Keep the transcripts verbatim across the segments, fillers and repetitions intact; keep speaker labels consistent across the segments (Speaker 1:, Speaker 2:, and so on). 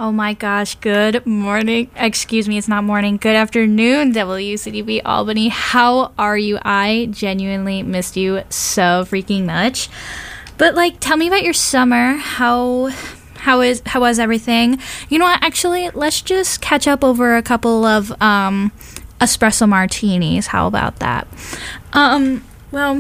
Speaker 1: Oh my gosh, good morning. Excuse me, it's not morning. Good afternoon, W C D B Albany. How are you? I genuinely missed you so freaking much. But like, tell me about your summer. How how is how was everything? You know what? Actually, let's just catch up over a couple of um espresso martinis. How about that? Um, well,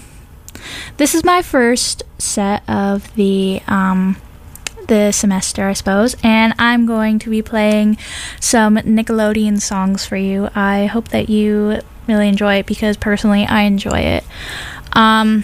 Speaker 1: this is my first set of the um the semester, I suppose, and I'm going to be playing some Nickelodeon songs for you. I hope that you really enjoy it, because personally I enjoy it. Um,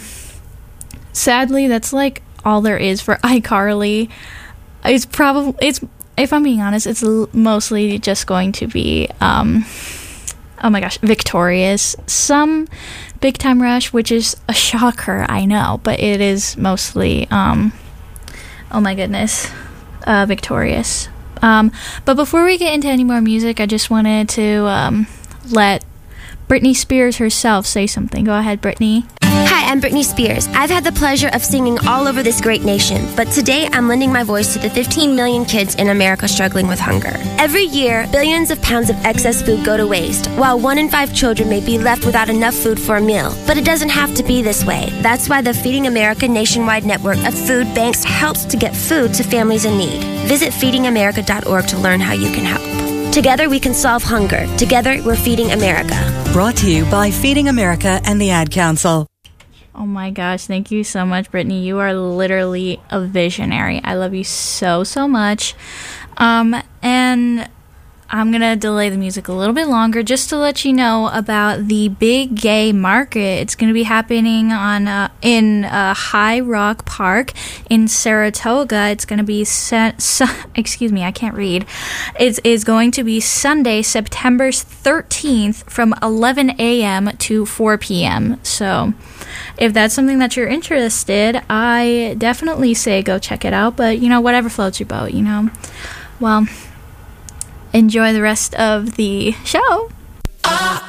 Speaker 1: sadly, that's like all there is for iCarly. It's probably, it's, if I'm being honest, it's l- mostly just going to be, um, oh my gosh, Victorious. Some Big Time Rush, which is a shocker, I know, but it is mostly, um, oh my goodness, uh, Victorious. Um, but before we get into any more music, I just wanted to um, let Britney Spears herself say something. Go ahead, Britney.
Speaker 2: Hi, I'm Britney Spears. I've had the pleasure of singing all over this great nation, but today I'm lending my voice to the fifteen million kids in America struggling with hunger. Every year, billions of pounds of excess food go to waste, while one in five children may be left without enough food for a meal. But it doesn't have to be this way. That's why the Feeding America nationwide network of food banks helps to get food to families in need. Visit feeding america dot org to learn how you can help. Together we can solve hunger. Together we're Feeding America.
Speaker 3: Brought to you by Feeding America and the Ad Council.
Speaker 1: Oh my gosh, thank you so much, Brittany. You are literally a visionary. I love you so, so much. Um, and I'm going to delay the music a little bit longer just to let you know about the Big Gay Market. It's going to be happening on uh, in uh, High Rock Park in Saratoga. It's going to be, se- su- excuse me, I can't read. It is going to be Sunday, September thirteenth from eleven a.m. to four p.m. So if that's something that you're interested, I definitely say go check it out. But, you know, whatever floats your boat, you know. Well, enjoy the rest of the show.